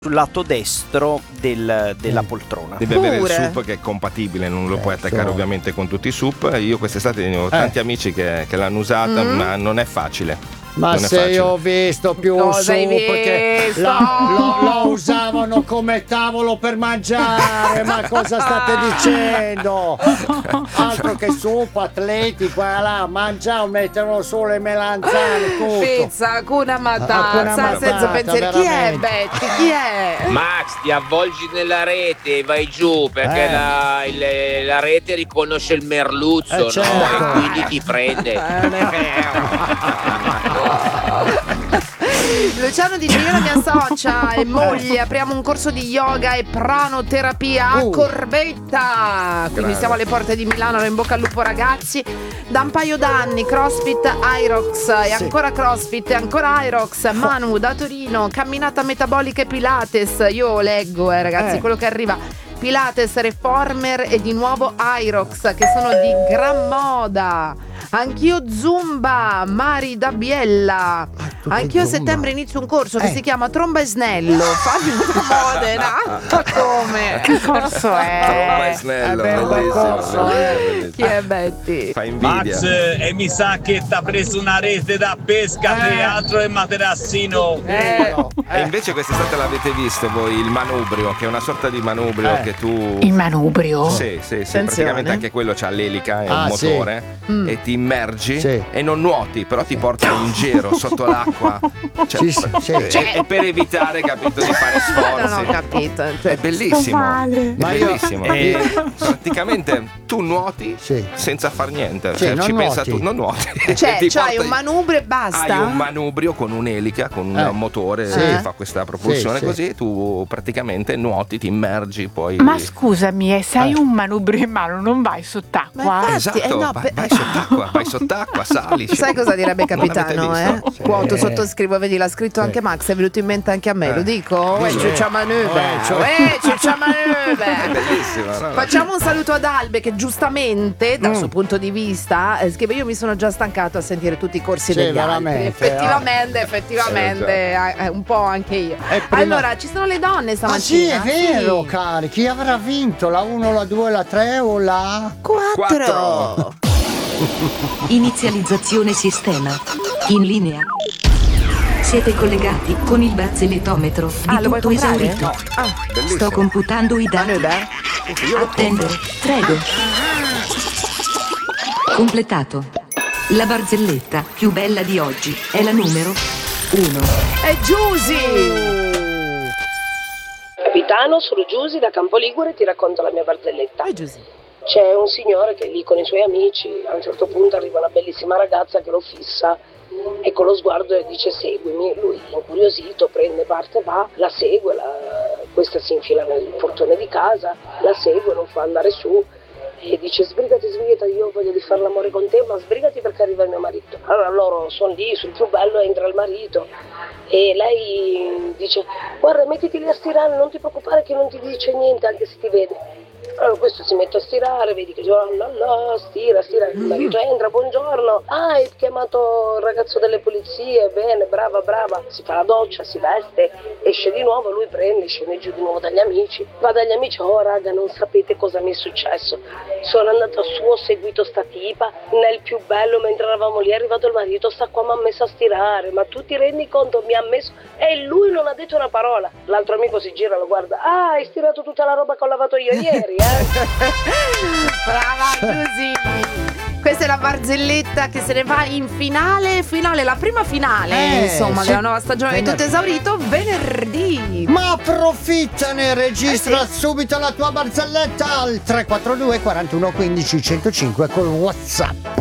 sul lato destro della poltrona. Devi avere il SUP che è compatibile, non lo puoi attaccare ovviamente con tutti i SUP. Io quest'estate ho tanti amici che l'hanno usata, ma non è facile. Ma se io ho visto più un SUP che lo usavano come tavolo per mangiare, ma cosa state dicendo? Altro che SUP, atleti, qua e là, mangiano, mettono su le melanzane, tutto. Pizza, Hakuna Matata, senza pensiero. Chi è Betty? Chi è? Max, ti avvolgi nella rete e vai giù perché la rete riconosce il merluzzo, no? certo. E quindi ti prende. Non è vero. Luciano dice: io e la mia socia e moglie apriamo un corso di yoga e pranoterapia a Corbetta. Quindi siamo alle porte di Milano. In bocca al lupo, ragazzi. Da un paio d'anni CrossFit Irox e ancora CrossFit e ancora Irox. Manu da Torino, camminata metabolica e Pilates. Io leggo ragazzi quello che arriva. Pilates, Reformer e di nuovo Irox, che sono di gran moda. Anch'io Zumba, Mari da Biella. Anch'io a settembre inizio un corso che si chiama Tromba e Snello. Fabio da Modena. Come? Che corso è? Tromba e Snello, bellissimo. Chi è Betty? Fa invidia. Max, e mi sa che t'ha preso una rete da pesca, che altro è materassino. E invece quest'estate l'avete visto voi il manubrio, che è una sorta di manubrio che tu... Il manubrio? Sì, praticamente anche quello c'ha l'elica e un motore e ti immergi e non nuoti, però ti porta in giro sotto l'acqua. E per evitare, capito, di fare sforzi. Non ho capito. È bellissimo. È bellissimo. E praticamente tu nuoti senza far niente. Non ci nuoti. pensa tu, non nuoti. Cioè, hai un manubrio e basta? Hai un manubrio con un'elica, con un motore che fa questa propulsione così, tu praticamente nuoti, ti immergi, poi... Ma scusami, se hai un manubrio in mano non vai sott'acqua? Esatto, vai sott'acqua, sali. Sai cosa direbbe Capitano? Quoto, sottoscrivo, vedi, l'ha scritto anche Max, è venuto in mente anche a me, lo dico? Ciuccia Manube. È bellissimo. Facciamo un saluto ad Albe che giustamente, dal suo punto di vista, scrive: io mi sono già stancato a sentire tutti i corsi degli altri. Effettivamente, un po' anche io. Allora, ci sono le donne stamattina. Ma sì, è vero, cari. Chi avrà vinto? La 1, la 2, la 3 o la 4? Inizializzazione sistema. In linea. Siete collegati con il barzelletometro di tutto esaurito. Sto computando i dati. Attendere, prego. Completato. La barzelletta più bella di oggi è la numero 1. È Giusy! Capitano, sono Giusy da Campoligure, ti racconto la mia barzelletta. Giusy. C'è un signore che è lì con i suoi amici, a un certo punto arriva una bellissima ragazza che lo fissa e con lo sguardo le dice seguimi. Lui, incuriosito, prende parte, va, la segue, questa si infila nel portone di casa, la segue, lo fa andare su e dice sbrigati, io voglio di fare l'amore con te, ma sbrigati perché arriva il mio marito. Allora loro sono lì, sul più bello entra il marito e lei dice guarda, mettiti lì a stirare, non ti preoccupare che non ti dice niente anche se ti vede. Allora questo si mette a stirare, vedi che stira, il marito entra, buongiorno, hai chiamato il ragazzo delle pulizie, bene, brava, si fa la doccia, si veste, esce di nuovo, lui prende, scende giù di nuovo dagli amici, va dagli amici, oh raga, non sapete cosa mi è successo, sono andato su, ho seguito sta tipa, nel più bello mentre eravamo lì è arrivato il marito, sta qua, mi ha messo a stirare, ma tu ti rendi conto, mi ha messo, e lui non ha detto una parola, l'altro amico si gira, lo guarda, hai stirato tutta la roba che ho lavato io ieri, Brava Giusy. Questa è la barzelletta che se ne va in finale, la prima finale insomma della nuova stagione di Tutto Esaurito venerdì. Ma approfittane, registra subito la tua barzelletta al 342 41 15 105 con WhatsApp.